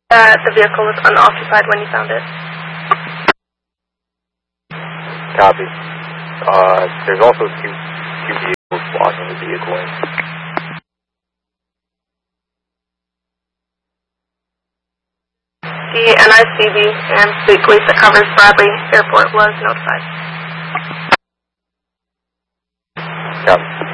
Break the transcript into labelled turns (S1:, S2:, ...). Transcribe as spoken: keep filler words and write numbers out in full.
S1: Uh, the vehicle was unoccupied when you found it.
S2: Copy. Uh, there's also two, two vehicles blocking the vehicle lane.
S1: The N I C B and State Police that covers Bradley Airport was notified.
S2: Copy.